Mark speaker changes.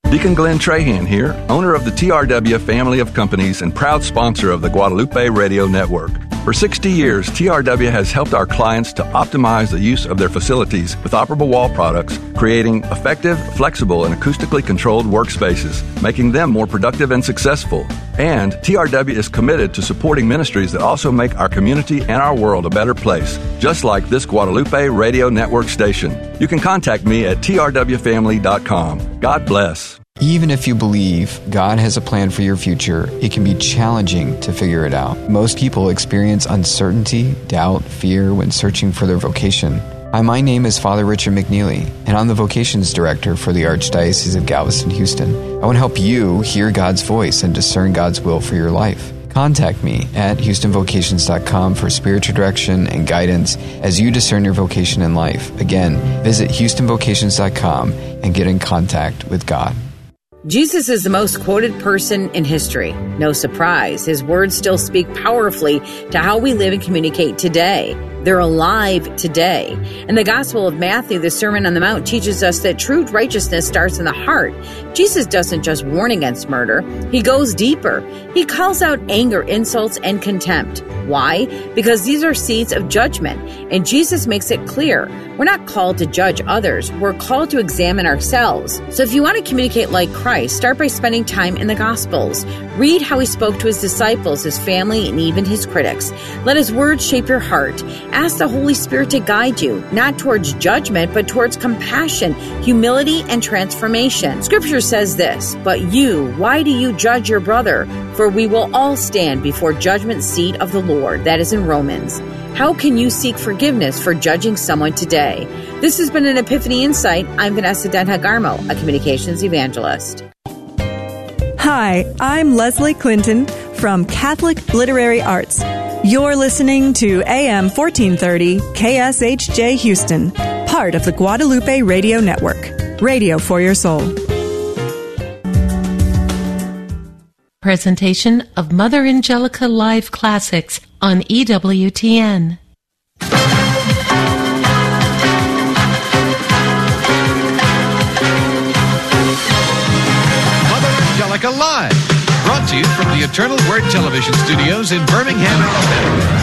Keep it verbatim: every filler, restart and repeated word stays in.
Speaker 1: Deacon Glenn Trahan here, owner of the T R W family of companies and proud sponsor of the Guadalupe Radio Network. For sixty years, T R W has helped our clients to optimize the use of their facilities with operable wall products, creating effective, flexible, and acoustically controlled workspaces, making them more productive and successful. And T R W is committed to supporting ministries that also make our community and our world a better place, just like this Guadalupe Radio Network station. You can contact me at T R W family dot com. God bless.
Speaker 2: Even if you believe God has a plan for your future, it can be challenging to figure it out. Most people experience uncertainty, doubt, fear when searching for their vocation. Hi, my name is Father Richard McNeely, and I'm the Vocations Director for the Archdiocese of Galveston-Houston. I want to help you hear God's voice and discern God's will for your life. Contact me at Houston Vocations dot com for spiritual direction and guidance as you discern your vocation in life. Again, visit Houston Vocations dot com and get in contact with God.
Speaker 3: Jesus is the most quoted person in history. No surprise, his words still speak powerfully to how we live and communicate today. They're alive today. In the Gospel of Matthew, the Sermon on the Mount teaches us that true righteousness starts in the heart. Jesus doesn't just warn against murder. He goes deeper. He calls out anger, insults, and contempt. Why? Because these are seeds of judgment, and Jesus makes it clear. We're not called to judge others. We're called to examine ourselves. So if you want to communicate like Christ, start by spending time in the Gospels. Read how he spoke to his disciples, his family, and even his critics. Let his words shape your heart. Ask the Holy Spirit to guide you, not towards judgment, but towards compassion, humility, and transformation. Scripture says this, "But you, why do you judge your brother? For we will all stand before judgment seat of the Lord." That is in Romans. How can you seek forgiveness for judging someone today? This has been an Epiphany Insight. I'm Vanessa Denha-Garmo, a communications evangelist.
Speaker 4: Hi, I'm Leslie Clinton from Catholic Literary Arts. You're listening to A M fourteen thirty K S H J Houston, part of the Guadalupe Radio Network. Radio for your soul.
Speaker 5: Presentation of Mother Angelica Live Classics on E W T N.
Speaker 6: Mother Angelica Live, brought to you from the Eternal Word Television Studios in Birmingham, Alabama.